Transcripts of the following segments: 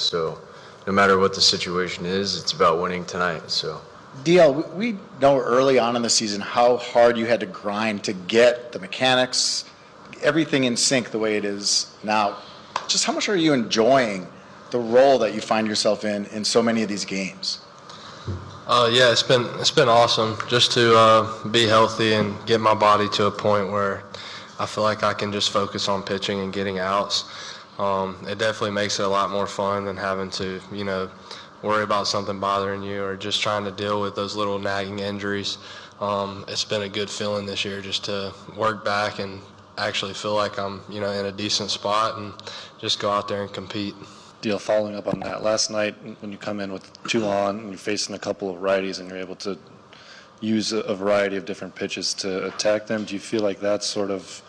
So no matter what the situation is, it's about winning tonight. So. DL, we know early on in the season how hard you had to grind to get the mechanics, everything in sync the way it is now. Just how much are you enjoying the role that you find yourself in so many of these games? Yeah, it's been awesome just to be healthy and get my body to a point where I feel like I can just focus on pitching and getting outs. It definitely makes it a lot more fun than having to, worry about something bothering you or just trying to deal with those little nagging injuries. It's been a good feeling this year just to work back and actually feel like I'm, in a decent spot and just go out there and compete. Deal following up on that. Last night when you come in with 2 on and you're facing a couple of righties and you're able to use a variety of different pitches to attack them, do you feel like that sort of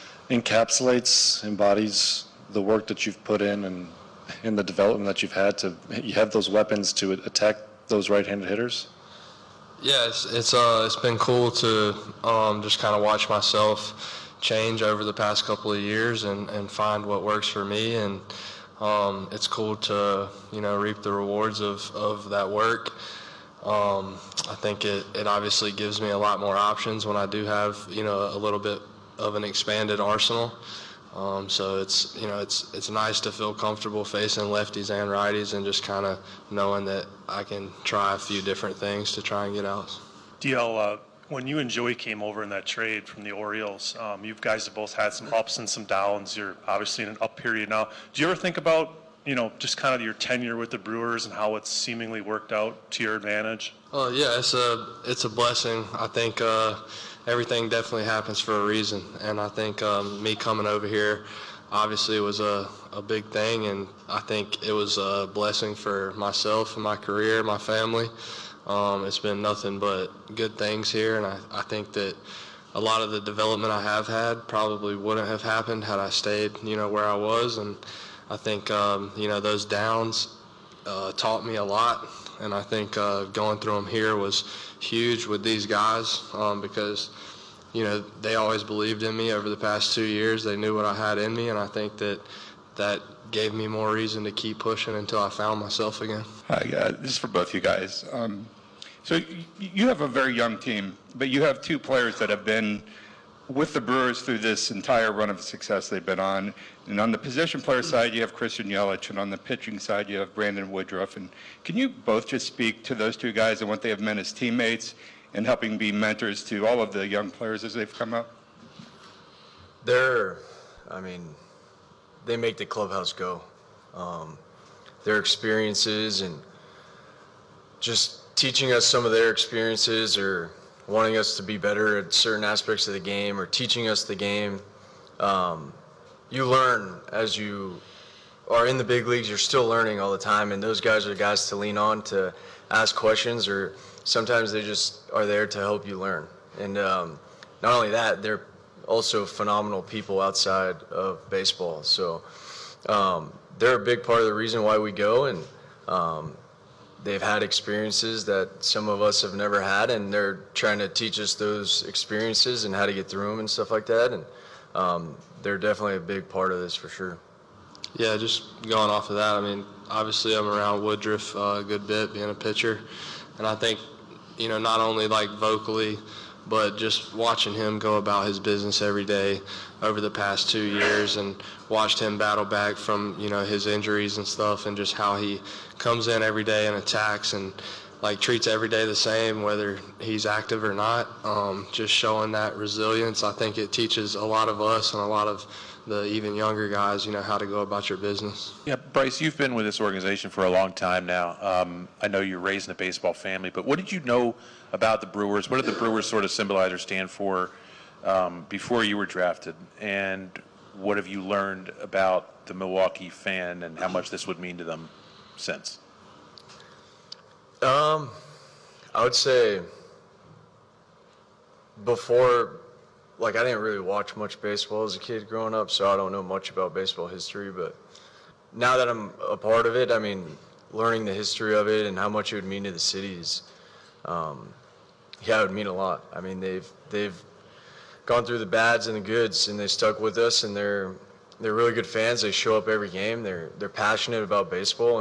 embodies the work that you've put in and the development that you have those weapons to attack those right-handed hitters? Yeah, it's been cool to just kind of watch myself change over the past couple of years and find what works for me, and it's cool to reap the rewards of that work. I think it obviously gives me a lot more options when I do have a little bit of an expanded arsenal. So it's nice to feel comfortable facing lefties and righties and just kind of knowing that I can try a few different things to try and get outs. DL, when you and Joey came over in that trade from the Orioles, you guys have both had some ups and some downs. You're obviously in an up period now. Do you ever think about just kind of your tenure with the Brewers and how it's seemingly worked out to your advantage? Yeah, it's a blessing. I think everything definitely happens for a reason, and I think me coming over here obviously was a big thing, and I think it was a blessing for myself and my career, my family. It's been nothing but good things here, and I think that a lot of the development I have had probably wouldn't have happened had I stayed, where I was, and I think, those downs taught me a lot, and I think going through them here was huge with these guys because, they always believed in me over the past 2 years. They knew what I had in me, and I think that gave me more reason to keep pushing until I found myself again. Hi, this is for both you guys. So you have a very young team, but you have 2 players that have been with the Brewers through this entire run of success they've been on. And on the position player side, you have Christian Yelich, and on the pitching side, you have Brandon Woodruff. And can you both just speak to those 2 guys and what they have meant as teammates and helping be mentors to all of the young players as they've come up? They make the clubhouse go. Their experiences and just teaching us some of their experiences or wanting us to be better at certain aspects of the game or teaching us the game. You learn as you are in the big leagues. You're still learning all the time, and those guys are guys to lean on to ask questions, or sometimes they just are there to help you learn. And not only that, they're also phenomenal people outside of baseball. So they're a big part of the reason why we go, and they've had experiences that some of us have never had, and they're trying to teach us those experiences and how to get through them and stuff like that. And they're definitely a big part of this for sure. Yeah, just going off of that, obviously I'm around Woodruff a good bit being a pitcher, and I think, not only like vocally, but just watching him go about his business every day over the past 2 years and watched him battle back from, his injuries and stuff, and just how he comes in every day and attacks and treats every day the same, whether he's active or not. Just showing that resilience, I think it teaches a lot of us and a lot of the even younger guys, how to go about your business. Yeah, Bryce, you've been with this organization for a long time now. I know you're raised in a baseball family, but what did you know about the Brewers? What did the Brewers sort of symbolize or stand for before you were drafted? And what have you learned about the Milwaukee fan and how much this would mean to them since? I would say before, I didn't really watch much baseball as a kid growing up, so I don't know much about baseball history. But now that I'm a part of it, learning the history of it and how much it would mean to the cities, it would mean a lot. They've gone through the bads and the goods, and they stuck with us, and they're really good fans. They show up every game. They're passionate about baseball.